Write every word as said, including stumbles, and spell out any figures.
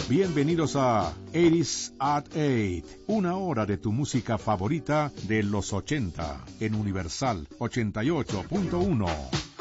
Bienvenidos a ochenta at ocho, una hora de tu música favorita de los ochenta en Universal ochenta y ocho punto uno.